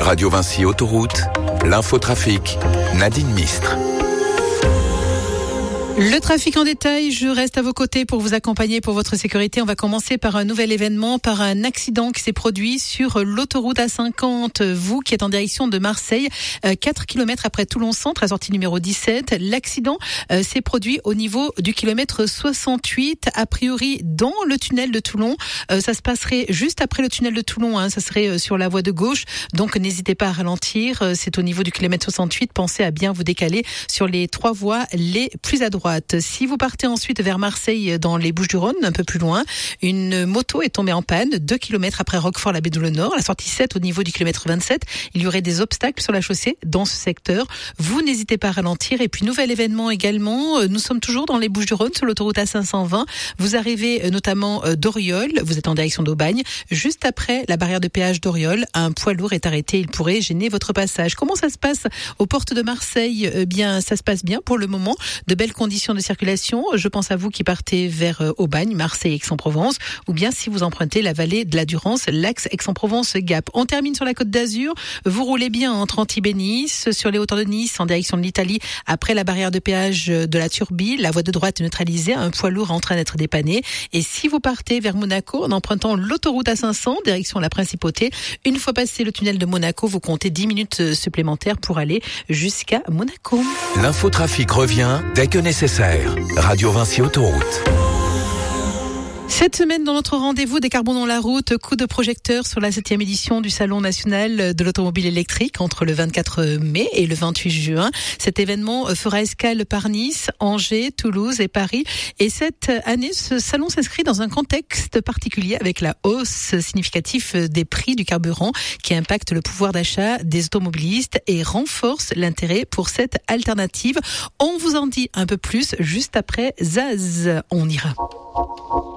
Radio Vinci Autoroute, l'infotrafic, Nadine Mistre. Le trafic en détail, je reste à vos côtés pour vous accompagner pour votre sécurité. On va commencer par un nouvel événement, par un accident qui s'est produit sur l'autoroute A50. Vous qui êtes en direction de Marseille, 4 km après Toulon-Centre, à sortie numéro 17. L'accident s'est produit au niveau du kilomètre 68, a priori dans le tunnel de Toulon. Ça se passerait juste après le tunnel de Toulon, ça serait sur la voie de gauche. Donc n'hésitez pas à ralentir, c'est au niveau du kilomètre 68. Pensez à bien vous décaler sur les 3 voies les plus à droite. Si vous partez ensuite vers Marseille dans les Bouches-du-Rhône, un peu plus loin, une moto est tombée en panne 2 km après Roquefort-la-Baie-Doulo-Nord, à la sortie 7 au niveau du kilomètre 27. Il y aurait des obstacles sur la chaussée dans ce secteur. Vous n'hésitez pas à ralentir. Et puis nouvel événement également, nous sommes toujours dans les Bouches-du-Rhône sur l'autoroute A520. Vous arrivez notamment d'Oriol, vous êtes en direction d'Aubagne. Juste après la barrière de péage d'Oriol, un poids lourd est arrêté, il pourrait gêner votre passage. Comment ça se passe aux portes de Marseille? Bien, ça se passe bien pour le moment. De belles conditions de circulation. Je pense à vous qui partez vers Aubagne, Marseille, Aix-en-Provence, ou bien si vous empruntez la vallée de la Durance, l'axe Aix-en-Provence-Gap. On termine sur la Côte d'Azur. Vous roulez bien entre Antibes et Nice, sur les hauteurs de Nice, en direction de l'Italie, après la barrière de péage de la Turbie. La voie de droite est neutralisée, un poids lourd est en train d'être dépanné. Et si vous partez vers Monaco, en empruntant l'autoroute A500, direction la Principauté, une fois passé le tunnel de Monaco, vous comptez 10 minutes supplémentaires pour aller jusqu'à Monaco. L'infotrafic revient dès que nécessaire. Radio Vinci Autoroute. Cette semaine, dans notre rendez-vous Décarbonons la route, coup de projecteur sur la 7e édition du Salon national de l'automobile électrique entre le 24 mai et le 28 juin. Cet événement fera escale par Nice, Angers, Toulouse et Paris. Et cette année, ce salon s'inscrit dans un contexte particulier avec la hausse significative des prix du carburant qui impacte le pouvoir d'achat des automobilistes et renforce l'intérêt pour cette alternative. On vous en dit un peu plus juste après Zaz. On ira.